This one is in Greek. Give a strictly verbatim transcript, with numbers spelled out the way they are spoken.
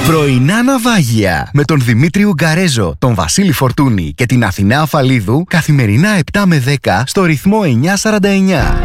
Πρωινά ναυάγια με τον Δημήτρη Ουγγαρέζο, τον Βασίλη Φορτούνη και την Αθηνά Αφαλίδου καθημερινά επτά με δέκα στο ρυθμό εννιά σαράντα εννιά.